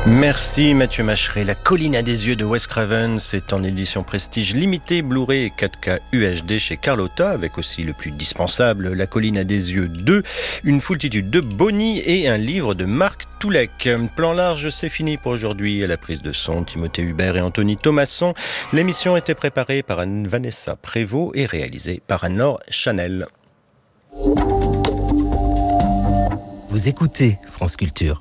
Merci Mathieu Macheret. La colline à des yeux de Wes Craven, c'est en édition prestige limitée, Blu-ray et 4K UHD chez Carlotta, avec aussi le plus dispensable, La colline à des yeux 2, une foultitude de Bonnie et un livre de Marc Toulek. Plan large, c'est fini pour aujourd'hui. À la prise de son, Timothée Hubert et Anthony Thomasson. L'émission était préparée par Vanessa Prévost et réalisée par Anne-Laure Chanel. Vous écoutez France Culture.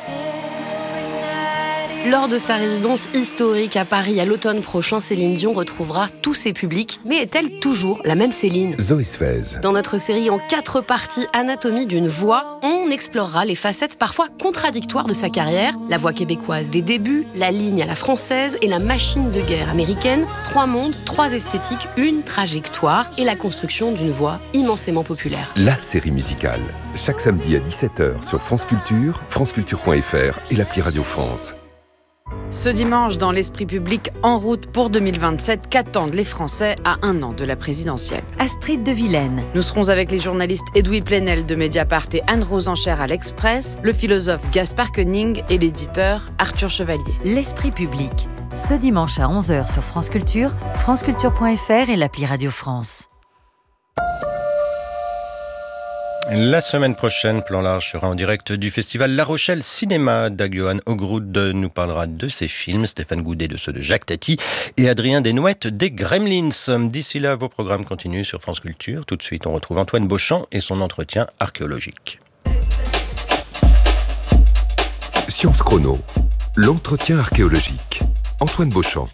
Lors de sa résidence historique à Paris à l'automne prochain, Céline Dion retrouvera tous ses publics. Mais est-elle toujours la même Céline ? Zoé Sfez. Dans notre série en 4 parties, Anatomie d'une voix, on explorera les facettes parfois contradictoires de sa carrière. La voix québécoise des débuts, la ligne à la française et la machine de guerre américaine. 3 mondes, 3 esthétiques, une trajectoire et la construction d'une voix immensément populaire. La série musicale. Chaque samedi à 17h sur France Culture, franceculture.fr et l'appli Radio France. Ce dimanche, dans l'esprit public, en route pour 2027, qu'attendent les Français à 1 an de la présidentielle ? Astrid de Vilaine. Nous serons avec les journalistes Edoui Plenel de Mediapart et Anne-Rose Enchère à l'Express, le philosophe Gaspard Koenig et l'éditeur Arthur Chevalier. L'esprit public. Ce dimanche à 11h sur France Culture, franceculture.fr et l'appli Radio France. La semaine prochaine, Plan large sera en direct du festival La Rochelle Cinéma. Dag-Johan Ogrud nous parlera de ses films, Stéphane Goudet de ceux de Jacques Tati et Adrien Desnouettes des Gremlins. D'ici là, vos programmes continuent sur France Culture. Tout de suite, on retrouve Antoine Beauchamp et son entretien archéologique. Science Chrono, l'entretien archéologique. Antoine Beauchamp.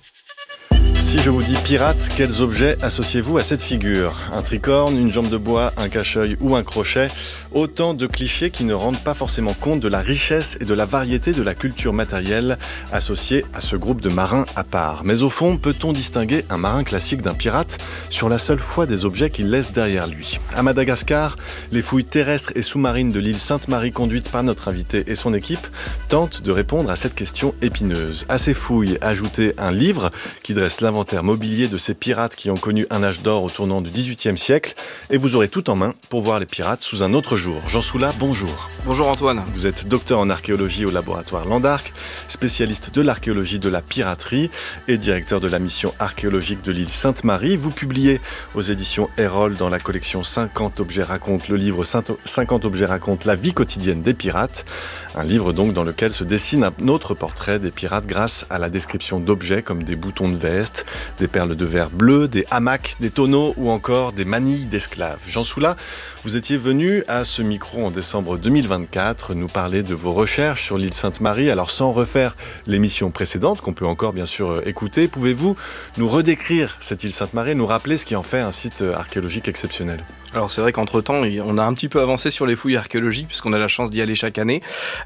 Si je vous dis pirate, quels objets associez-vous à cette figure ? Un tricorne, une jambe de bois, un cache-œil ou un crochet ? Autant de clichés qui ne rendent pas forcément compte de la richesse et de la variété de la culture matérielle associée à ce groupe de marins à part. Mais au fond, peut-on distinguer un marin classique d'un pirate sur la seule foi des objets qu'il laisse derrière lui ? À Madagascar, les fouilles terrestres et sous-marines de l'île Sainte-Marie conduites par notre invité et son équipe tentent de répondre à cette question épineuse. À ces fouilles, ajoutez un livre qui dresse l'inventaire mobilier de ces pirates qui ont connu un âge d'or au tournant du XVIIIe siècle et vous aurez tout en main pour voir les pirates sous un autre jour. Jean Soula, bonjour. Bonjour Antoine. Vous êtes docteur en archéologie au laboratoire Landarc, spécialiste de l'archéologie de la piraterie et directeur de la mission archéologique de l'île Sainte-Marie. Vous publiez aux éditions Erol dans la collection 50 objets racontent le livre 50 objets racontent la vie quotidienne des pirates. Un livre donc dans lequel se dessine un autre portrait des pirates grâce à la description d'objets comme des boutons de veste, des perles de verre bleu, des hamacs, des tonneaux ou encore des manilles d'esclaves. Jean Soula, vous étiez venu à ce micro en décembre 2024 nous parler de vos recherches sur l'île Sainte-Marie. Alors sans refaire l'émission précédente, qu'on peut encore bien sûr écouter, pouvez-vous nous redécrire cette île Sainte-Marie et nous rappeler ce qui en fait un site archéologique exceptionnel ? Alors c'est vrai qu'entre-temps, on a un petit peu avancé sur les fouilles archéologiques puisqu'on a la chance d'y aller chaque année.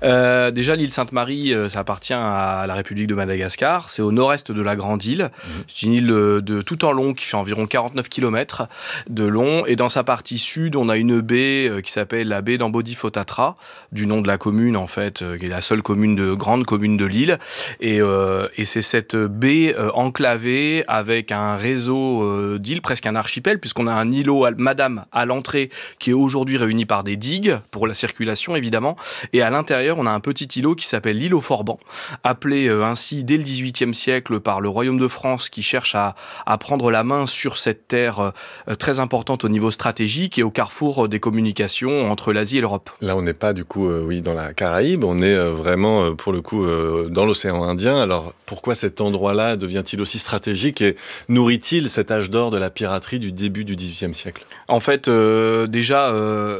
Déjà, l'île Sainte-Marie, ça appartient à la République de Madagascar. C'est au nord-est de la Grande Île. C'est une île de tout en long qui fait environ 49 km de long. Et dans sa partie sud, on a une baie qui s'appelle la baie d'Ambodifotatra, du nom de la commune en fait, qui est la seule grande commune de l'île. Et c'est cette baie enclavée avec un réseau d'îles, presque un archipel, puisqu'on a un îlot Madame à l'entrée qui est aujourd'hui réuni par des digues pour la circulation évidemment, et à l'intérieur on a un petit îlot qui s'appelle l'îlot Forban, appelé ainsi dès le XVIIIe siècle par le royaume de France qui cherche à prendre la main sur cette terre très importante au niveau stratégique et au carrefour des communications entre l'Asie et l'Europe. Là on n'est pas du coup dans la Caraïbe, on est vraiment pour le coup dans l'océan Indien. Alors pourquoi cet endroit-là devient-il aussi stratégique et nourrit-il cet âge d'or de la piraterie du début du XVIIIe siècle ? En fait, déjà,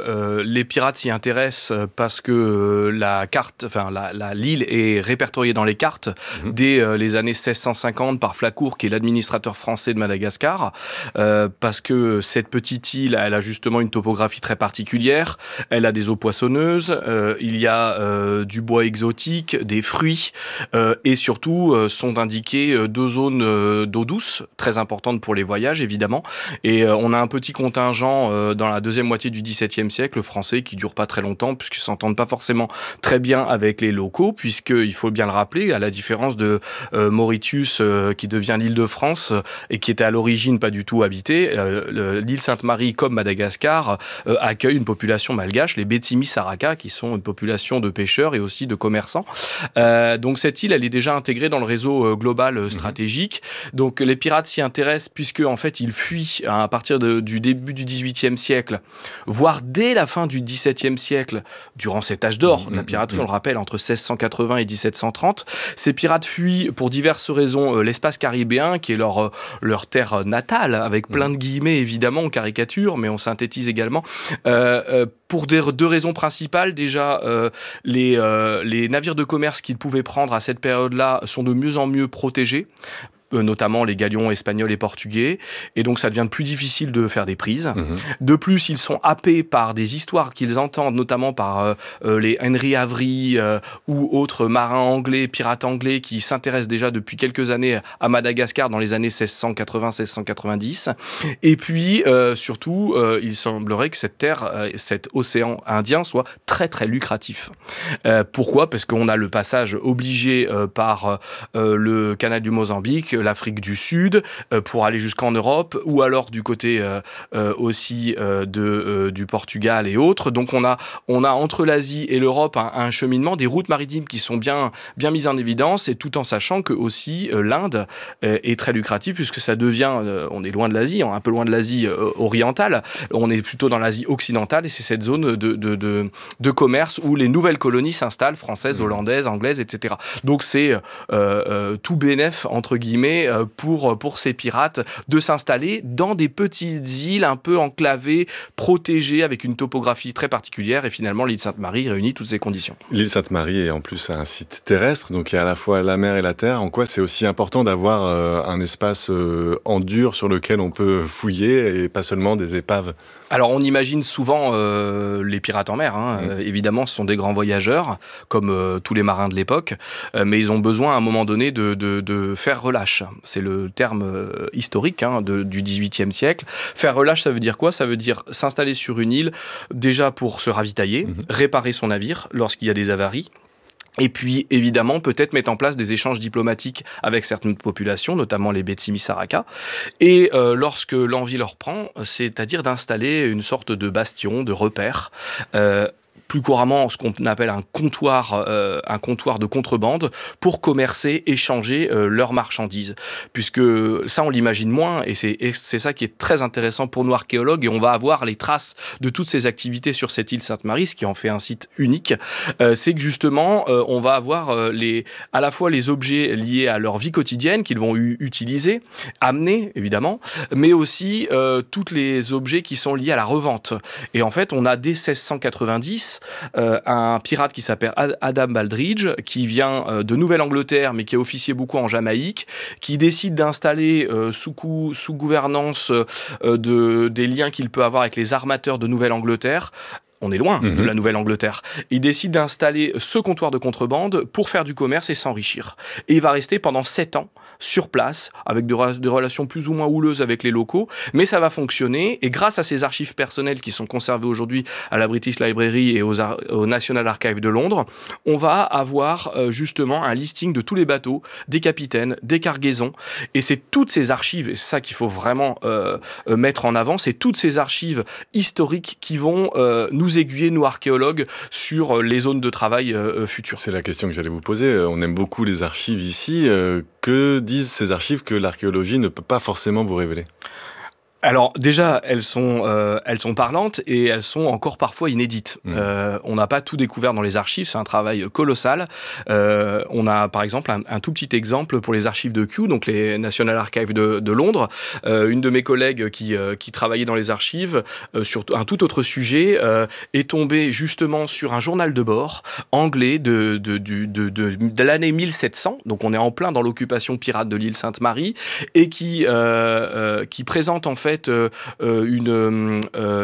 les pirates s'y intéressent parce que l'île est répertoriée dans les cartes dès les années 1650 par Flacourt, qui est l'administrateur français de Madagascar, parce que cette petite île, elle a justement une topographie très particulière. Elle a des eaux poissonneuses, il y a du bois exotique, des fruits, et surtout sont indiquées 2 zones d'eau douce, très importantes pour les voyages évidemment. Et on a un petit contingent dans la deuxième moitié du XVIIe siècle français qui dure pas très longtemps puisqu'ils s'entendent pas forcément très bien avec les locaux, puisqu'il faut bien le rappeler, à la différence de Mauritius qui devient l'île de France et qui était à l'origine pas du tout habitée, l'île Sainte-Marie comme Madagascar accueille une population malgache, les Bétimi-Saraka, qui sont une population de pêcheurs et aussi de commerçants. Donc cette île, elle est déjà intégrée dans le réseau global stratégique. Donc les pirates s'y intéressent puisque en fait ils fuient à partir du début du XVIIIe siècle, voire dès la fin du XVIIe siècle, durant cet âge d'or de la piraterie, on le rappelle, entre 1680 et 1730. Ces pirates fuient pour diverses raisons l'espace caribéen, qui est leur terre natale, avec plein de guillemets évidemment, on caricature, mais on synthétise également. Pour deux raisons principales. Déjà, les navires de commerce qu'ils pouvaient prendre à cette période-là sont de mieux en mieux protégés, notamment les galions espagnols et portugais, et donc ça devient plus difficile de faire des prises. De plus, ils sont happés par des histoires qu'ils entendent, notamment par les Henry Avery ou autres marins anglais, pirates anglais, qui s'intéressent déjà depuis quelques années à Madagascar dans les années 1680-1690. Et puis, surtout, il semblerait que cette terre, cet océan Indien soit très très lucratif. Pourquoi ? Parce qu'on a le passage obligé par le canal du Mozambique, l'Afrique du Sud, pour aller jusqu'en Europe, ou alors du côté aussi du Portugal et autres. Donc on a entre l'Asie et l'Europe un cheminement, des routes maritimes qui sont bien mises en évidence, et tout en sachant que aussi l'Inde est très lucrative, puisque ça devient, on est loin de l'Asie, un peu loin de l'Asie orientale, on est plutôt dans l'Asie occidentale, et c'est cette zone de commerce où les nouvelles colonies s'installent, françaises, hollandaises, anglaises, etc. Donc c'est tout bénef, entre guillemets, pour ces pirates de s'installer dans des petites îles un peu enclavées, protégées, avec une topographie très particulière, et finalement l'île Sainte-Marie réunit toutes ces conditions. L'île Sainte-Marie est en plus un site terrestre, donc il y a à la fois la mer et la terre. En quoi c'est aussi important d'avoir un espace en dur sur lequel on peut fouiller, et pas seulement des épaves ? Alors on imagine souvent les pirates en mer, évidemment ce sont des grands voyageurs, comme tous les marins de l'époque, mais ils ont besoin à un moment donné de faire relâche. C'est le terme historique du XVIIIe siècle. Faire relâche, ça veut dire quoi ? Ça veut dire s'installer sur une île, déjà pour se ravitailler, réparer son navire lorsqu'il y a des avaries. Et puis, évidemment, peut-être mettre en place des échanges diplomatiques avec certaines populations, notamment les Bétimi-Saraka. Et lorsque l'envie leur prend, c'est-à-dire d'installer une sorte de bastion, de repère, plus couramment ce qu'on appelle un comptoir de contrebande, pour commercer, échanger leurs marchandises. Puisque ça, on l'imagine moins, et c'est ça qui est très intéressant pour nous archéologues, et on va avoir les traces de toutes ces activités sur cette île Sainte-Marie, ce qui en fait un site unique. C'est que justement, on va avoir à la fois les objets liés à leur vie quotidienne qu'ils vont utiliser, amener évidemment, mais aussi tous les objets qui sont liés à la revente. Et en fait, on a dès 1690 un pirate qui s'appelle Adam Baldridge, qui vient de Nouvelle-Angleterre, mais qui a officié beaucoup en Jamaïque, qui décide d'installer sous gouvernance des liens qu'il peut avoir avec les armateurs de Nouvelle-Angleterre. On est loin de la Nouvelle-Angleterre. Il décide d'installer ce comptoir de contrebande pour faire du commerce et s'enrichir. Et il va rester pendant 7 ans sur place, avec des relations plus ou moins houleuses avec les locaux, mais ça va fonctionner, et grâce à ses archives personnelles qui sont conservées aujourd'hui à la British Library et au National Archive de Londres, on va avoir justement un listing de tous les bateaux, des capitaines, des cargaisons, et c'est toutes ces archives, et c'est ça qu'il faut vraiment mettre en avant, c'est toutes ces archives historiques qui vont nous aiguiller, nous archéologues, sur les zones de travail futures. C'est la question que j'allais vous poser. On aime beaucoup les archives ici. Que disent ces archives que l'archéologie ne peut pas forcément vous révéler ? Alors déjà, elles sont parlantes, et elles sont encore parfois inédites. On n'a pas tout découvert dans les archives, c'est un travail colossal. On a par exemple un tout petit exemple pour les archives de Kew, donc les National Archives de Londres. Une de mes collègues qui travaillait dans les archives sur un tout autre sujet est tombée justement sur un journal de bord anglais de l'année 1700, donc on est en plein dans l'occupation pirate de l'île Sainte-Marie, et qui présente en fait fait une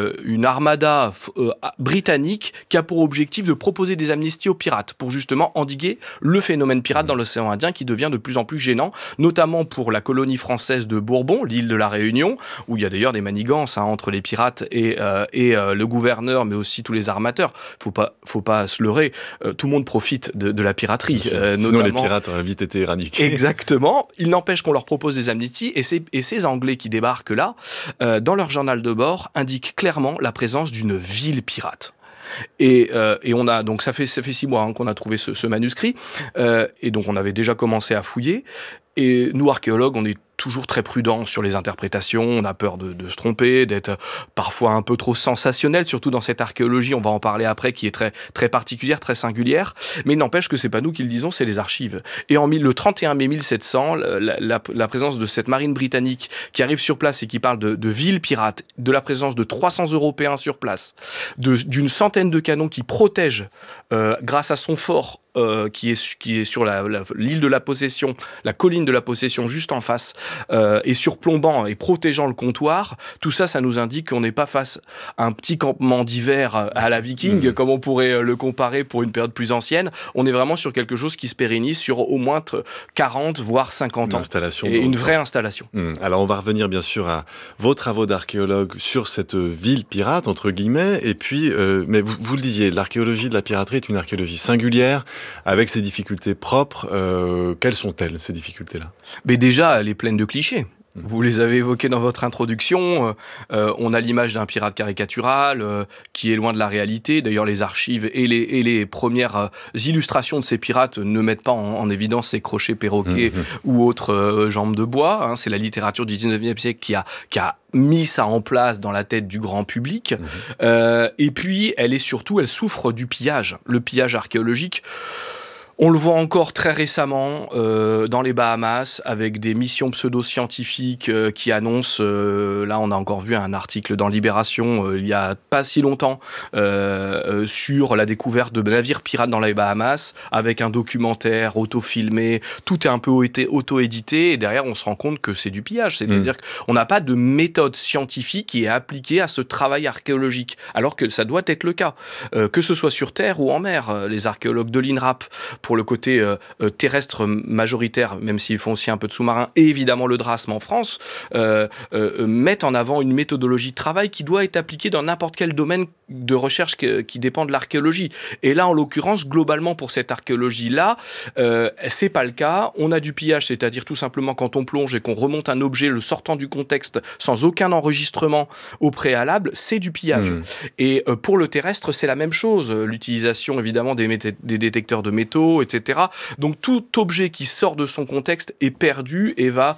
armada britannique qui a pour objectif de proposer des amnisties aux pirates pour justement endiguer le phénomène pirate dans l'océan Indien qui devient de plus en plus gênant, notamment pour la colonie française de Bourbon, l'île de la Réunion, où il y a d'ailleurs des manigances entre les pirates et le gouverneur, mais aussi tous les armateurs. Faut pas se leurrer, tout le monde profite de la piraterie. Sinon les pirates auraient vite été éradiqués. Exactement. Il n'empêche qu'on leur propose des amnisties et ces Anglais qui débarquent là, dans leur journal de bord, indiquent clairement la présence d'une ville pirate. Et on a donc ça fait 6 mois qu'on a trouvé ce manuscrit et donc on avait déjà commencé à fouiller. Et nous archéologues, on est toujours très prudents sur les interprétations, on a peur de se tromper, d'être parfois un peu trop sensationnel, surtout dans cette archéologie, on va en parler après, qui est très, très particulière, très singulière, mais il n'empêche que c'est pas nous qui le disons, c'est les archives. Et le 31 mai 1700, la présence de cette marine britannique qui arrive sur place et qui parle de villes pirates, de la présence de 300 Européens sur place, d'une centaine de canons qui protègent, grâce à son fort, qui est sur l'île de la Possession, la colline de la Possession juste en face, et surplombant et protégeant le comptoir, tout ça, ça nous indique qu'on n'est pas face à un petit campement d'hiver à la Viking, comme on pourrait le comparer pour une période plus ancienne. On est vraiment sur quelque chose qui se pérennise sur au moins 40, voire 50 ans. Et une vraie installation. Alors on va revenir bien sûr à vos travaux d'archéologue sur cette ville pirate, entre guillemets, et puis, mais vous le disiez, l'archéologie de la piraterie est une archéologie singulière, avec ses difficultés propres. Quelles sont-elles, ces difficultés-là ? Mais déjà, elle est pleine de clichés. Vous les avez évoqués dans votre introduction. On a l'image d'un pirate caricatural qui est loin de la réalité. D'ailleurs, les archives et les premières illustrations de ces pirates ne mettent pas en évidence ces crochets perroquets ou autres jambes de bois. C'est la littérature du 19e siècle qui a mis ça en place dans la tête du grand public. Et puis, elle souffre du pillage. Le pillage archéologique, on le voit encore très récemment dans les Bahamas avec des missions pseudo-scientifiques qui annoncent, là on a encore vu un article dans Libération il y a pas si longtemps sur la découverte de navires pirates dans les Bahamas avec un documentaire auto-filmé, tout est un peu auto-édité et derrière on se rend compte que c'est du pillage, c'est-à-dire qu'on n'a pas de méthode scientifique qui est appliquée à ce travail archéologique, alors que ça doit être le cas, que ce soit sur terre ou en mer. Les archéologues de l'INRAP, pour le côté terrestre majoritaire, même s'ils font aussi un peu de sous-marin, et évidemment le DRASM en France, mettent en avant une méthodologie de travail qui doit être appliquée dans n'importe quel domaine de recherche qui dépend de l'archéologie. Et là, en l'occurrence, globalement, pour cette archéologie-là, c'est pas le cas. On a du pillage, c'est-à-dire tout simplement quand on plonge et qu'on remonte un objet, le sortant du contexte, sans aucun enregistrement au préalable, c'est du pillage. Et pour le terrestre, c'est la même chose. L'utilisation, évidemment, des détecteurs de métaux, etc. Donc tout objet qui sort de son contexte est perdu et va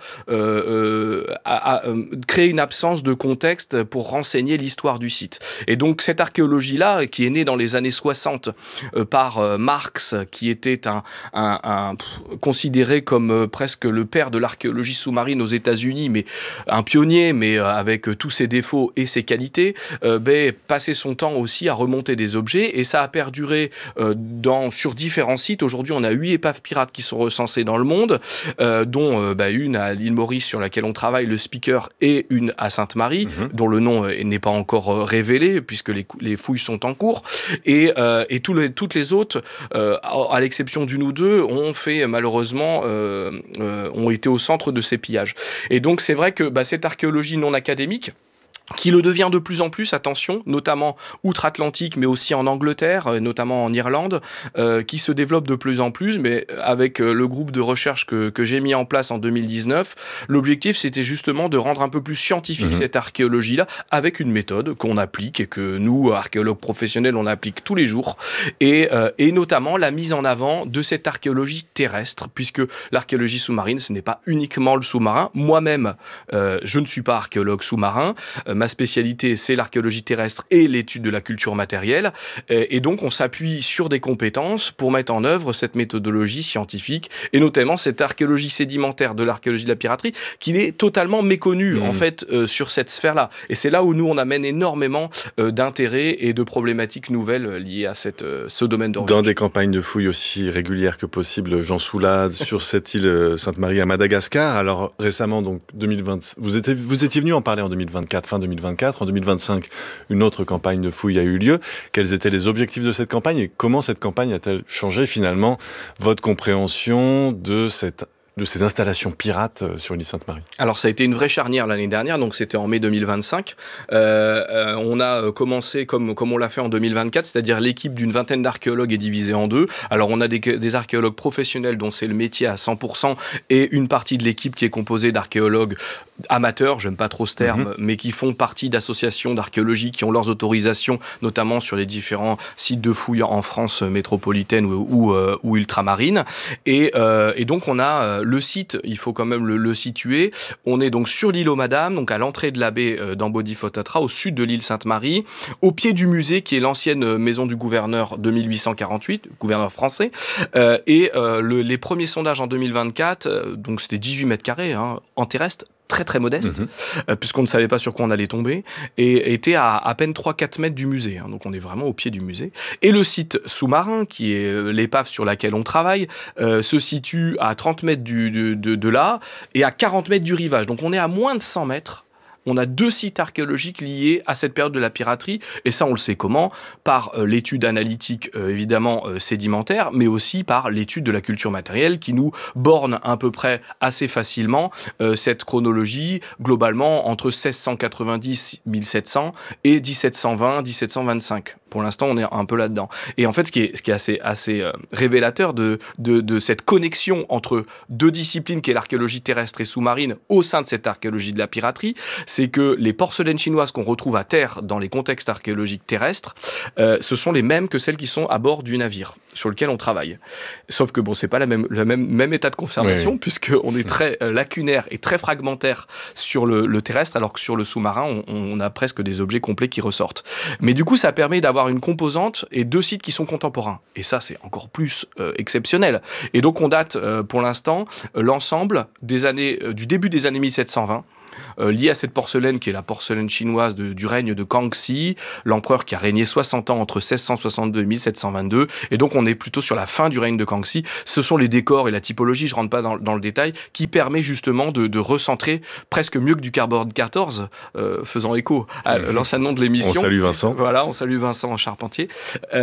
créer une absence de contexte pour renseigner l'histoire du site. Et donc cette archéologie-là, qui est née dans les années 60 par Marx, qui était considéré comme presque le père de l'archéologie sous-marine aux États-Unis, mais un pionnier, mais avec tous ses défauts et ses qualités, passait son temps aussi à remonter des objets et ça a perduré sur différents sites. Aujourd'hui, on a 8 épaves pirates qui sont recensées dans le monde, dont une à l'île Maurice sur laquelle on travaille, le Speaker, et une à Sainte-Marie, dont le nom n'est pas encore révélé, puisque les fouilles sont en cours. Et toutes les autres, à l'exception d'une ou deux, ont fait malheureusement, ont été au centre de ces pillages. Et donc, c'est vrai que cette archéologie non académique, qui le devient de plus en plus, attention, notamment outre-Atlantique, mais aussi en Angleterre, notamment en Irlande, qui se développe de plus en plus, mais avec le groupe de recherche que j'ai mis en place en 2019, l'objectif c'était justement de rendre un peu plus scientifique cette archéologie-là, avec une méthode qu'on applique et que nous, archéologues professionnels, on applique tous les jours, et notamment la mise en avant de cette archéologie terrestre, puisque l'archéologie sous-marine, ce n'est pas uniquement le sous-marin. Moi-même, je ne suis pas archéologue sous-marin, ma spécialité, c'est l'archéologie terrestre et l'étude de la culture matérielle. Et donc, on s'appuie sur des compétences pour mettre en œuvre cette méthodologie scientifique, et notamment cette archéologie sédimentaire de l'archéologie de la piraterie, qui est totalement méconnue, en fait, sur cette sphère-là. Et c'est là où nous, on amène énormément d'intérêts et de problématiques nouvelles liées à ce domaine de recherche. Dans des campagnes de fouilles aussi régulières que possible, Jean Soulade, sur cette île Sainte-Marie à Madagascar. Alors récemment, donc 2020, vous étiez venu en parler en 2024, fin 2024. En 2025, une autre campagne de fouilles a eu lieu. Quels étaient les objectifs de cette campagne et comment cette campagne a-t-elle changé finalement votre compréhension de ces installations pirates sur l'île Sainte-Marie? Alors ça a été une vraie charnière l'année dernière, donc c'était en mai 2025. On a commencé comme on l'a fait en 2024, c'est-à-dire l'équipe d'une vingtaine d'archéologues est divisée en deux. Alors on a des archéologues professionnels dont c'est le métier à 100% et une partie de l'équipe qui est composée d'archéologues amateurs, j'aime pas trop ce terme, mais qui font partie d'associations d'archéologie qui ont leurs autorisations, notamment sur les différents sites de fouilles en France métropolitaine ou ultramarine. Et donc on a le site, il faut quand même le situer. On est donc sur l'île aux Madames, donc à l'entrée de la baie d'Ambodifotatra, au sud de l'île Sainte-Marie, au pied du musée qui est l'ancienne maison du gouverneur de 1848, gouverneur français. Les premiers sondages en 2024, donc c'était 18 mètres carrés en terrestre, très très modeste, puisqu'on ne savait pas sur quoi on allait tomber, et était à peine 3-4 mètres du musée. Donc on est vraiment au pied du musée. Et le site sous-marin, qui est l'épave sur laquelle on travaille, se situe à 30 mètres de là, et à 40 mètres du rivage. Donc on est à moins de 100 mètres. On a 2 sites archéologiques liés à cette période de la piraterie, et ça on le sait comment, par l'étude analytique évidemment sédimentaire, mais aussi par l'étude de la culture matérielle qui nous borne à peu près assez facilement cette chronologie globalement entre 1690-1700 et 1720-1725. Pour l'instant, on est un peu là-dedans. Et en fait, ce qui est assez révélateur de cette connexion entre deux disciplines, qui est l'archéologie terrestre et sous-marine, au sein de cette archéologie de la piraterie, c'est que les porcelaines chinoises qu'on retrouve à terre dans les contextes archéologiques terrestres, ce sont les mêmes que celles qui sont à bord du navire sur lequel on travaille. Sauf que c'est pas le même état de conservation, puisqu'on est très lacunaire et très fragmentaire sur le terrestre, alors que sur le sous-marin, on a presque des objets complets qui ressortent. Mais du coup, ça permet d'avoir une composante et 2 sites qui sont contemporains. Et ça, c'est encore plus exceptionnel. Et donc, on date pour l'instant l'ensemble du début des années 1720, lié à cette porcelaine qui est la porcelaine chinoise du règne de Kangxi, l'empereur qui a régné 60 ans entre 1662 et 1722. Et donc, on est plutôt sur la fin du règne de Kangxi. Ce sont les décors et la typologie, je ne rentre pas dans le détail, qui permet justement de recentrer presque mieux que du Cardboard 14, faisant écho à l'ancien nom de l'émission. On salue Vincent. Voilà, on salue Vincent Charpentier.